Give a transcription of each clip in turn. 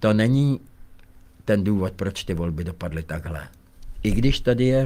to není ten důvod, proč ty volby dopadly takhle. I když tady je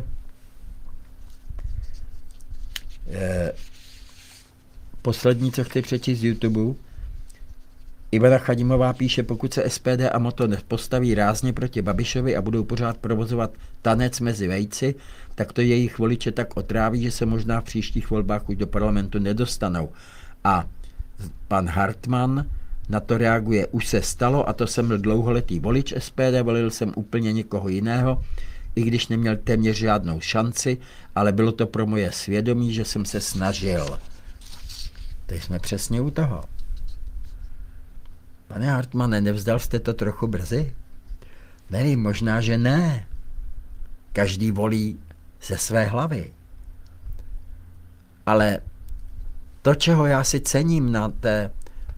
poslední, co chci přečíst z YouTube, Ivana Chadimová píše, pokud se SPD a Moto postaví rázně proti Babišovi a budou pořád provozovat tanec mezi vejci, tak to jejich voliče tak otráví, že se možná v příštích volbách už do parlamentu nedostanou. A pan Hartmann na to reaguje, už se stalo a to jsem byl dlouholetý volič SPD, volil jsem úplně někoho jiného, i když neměl téměř žádnou šanci, ale bylo to pro moje svědomí, že jsem se snažil. Teď jsme přesně u toho. Pane Hartmane, nevzdal jste to trochu brzy? Nevím, možná, že ne. Každý volí ze své hlavy. Ale to, čeho já si cením na té,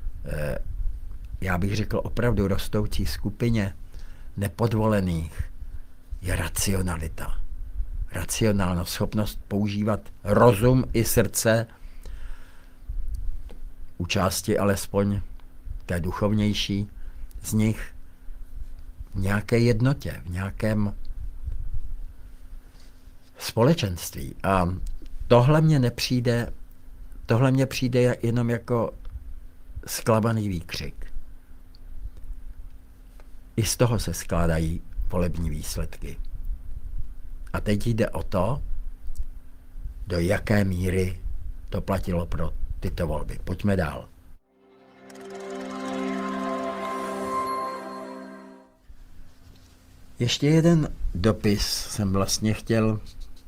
já bych řekl opravdu rostoucí skupině nepodvolených, je racionalita. Racionálnost, schopnost používat rozum i srdce, u části alespoň té duchovnější z nich v nějaké jednotě, v nějakém společenství. A tohle mně přijde jenom jako sklamaný výkřik. I z toho se skládají volební výsledky. A teď jde o to, do jaké míry to platilo pro tyto volby. Pojďme dál. Ještě jeden dopis jsem vlastně chtěl.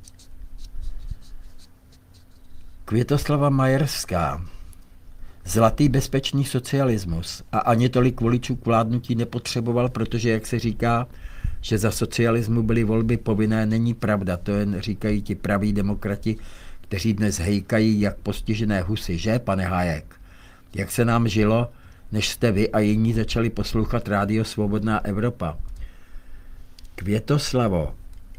Květoslava Majerská. Zlatý bezpečný socialismus. A ani tolik voličů k vládnutí nepotřeboval, protože, jak se říká, že za socialismu byly volby povinné, není pravda. To jen říkají ti praví demokrati, kteří dnes hejkají jak postižené husy, že, pane Hájek? Jak se nám žilo, než jste vy a jiní začali poslouchat Rádio Svobodná Evropa? Květoslavo,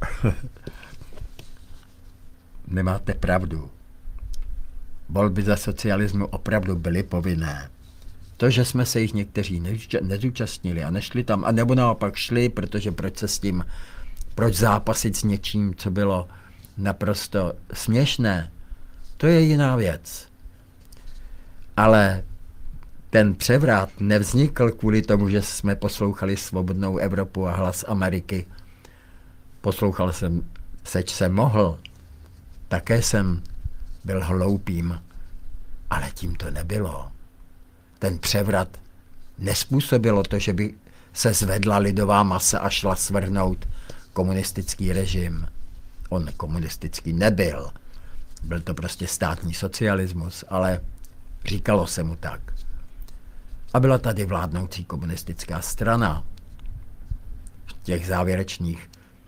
nemáte pravdu. Volby za socialismu opravdu byly povinné. To, že jsme se jich někteří nezúčastnili a nešli tam, a nebo naopak šli, protože proč zápasit s něčím, co bylo naprosto směšné, to je jiná věc. Ale ten převrat nevznikl kvůli tomu, že jsme poslouchali Svobodnou Evropu a Hlas Ameriky. Poslouchal jsem, seč jsem mohl. Také jsem byl hloupým, ale tím to nebylo. Ten převrat nespůsobilo to, že by se zvedla lidová masa a šla svrhnout komunistický režim. On komunistický nebyl. Byl to prostě státní socialismus, ale říkalo se mu tak. A byla tady vládnoucí komunistická strana. V těch závěrečných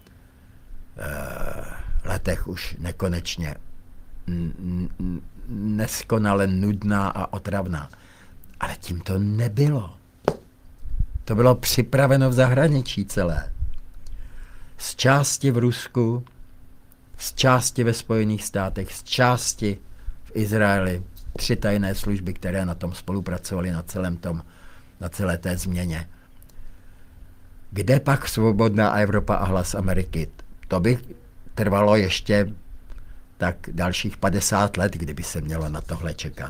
letech už nekonečně neskonale nudná a otravná. Ale tím to nebylo. To bylo připraveno v zahraničí celé. Z části v Rusku, z části ve Spojených státech, z části v Izraeli. 3 tajné služby, které na tom spolupracovaly na celé té změně. Kde pak Svobodná Evropa a Hlas Ameriky? To by trvalo ještě tak dalších 50 let, kdyby se mělo na tohle čekat.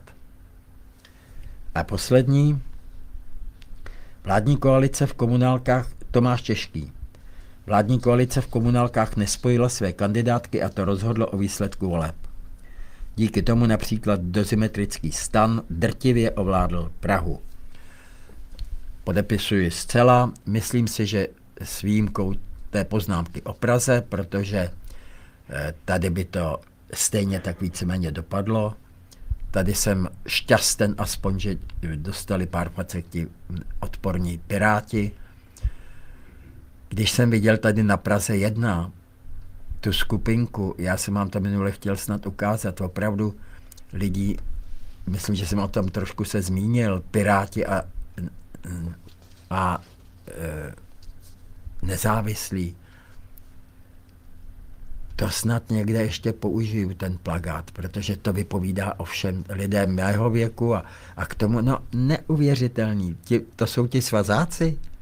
A poslední, vládní koalice v komunálkách, Tomáš Těžký. Vládní koalice v komunálkách nespojila své kandidátky a to rozhodlo o výsledku voleb. Díky tomu například dozimetrický stan drtivě ovládl Prahu. Podepisuji zcela, myslím si, že s výjimkou té poznámky o Praze, protože tady by to stejně tak víceméně dopadlo. Tady jsem šťasten aspoň, že dostali pár facekti odporní Piráti. Když jsem viděl tady na Praze 1 tu skupinku, já jsem vám to minule chtěl snad ukázat, opravdu lidí, myslím, že jsem o tom trošku se zmínil, Piráti a nezávislí. To snad někde ještě použiju, ten plakát, protože to vypovídá o všem lidem mého věku a k tomu, no neuvěřitelný. To jsou ti svazáci?